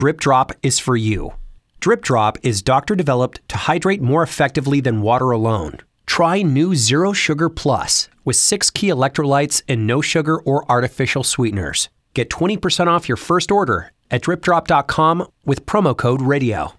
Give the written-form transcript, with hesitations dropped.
Drip Drop is for you. Drip Drop is doctor-developed to hydrate more effectively than water alone. Try new Zero Sugar Plus with 6 key electrolytes and no sugar or artificial sweeteners. Get 20% off your first order at dripdrop.com with promo code RADIO.